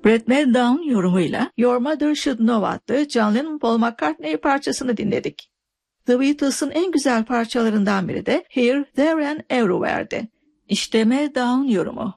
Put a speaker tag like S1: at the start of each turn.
S1: Brad Meltdown yorumuyla Your Mother Should Know adlı John Lennon Paul McCartney parçasını dinledik. The Beatles'ın en güzel parçalarından biri de Here, There and Everywhere'di. İşte Meltdown yorumu.